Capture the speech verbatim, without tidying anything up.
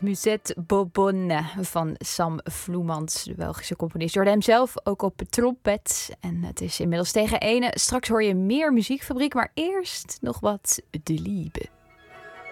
Musette Bobonne van Sam Vloemans, de Belgische componist. Je hoorde hem zelf ook op trompet. En het is inmiddels tegen ene. Straks hoor je meer Muziekfabriek, maar eerst nog wat De Liebe.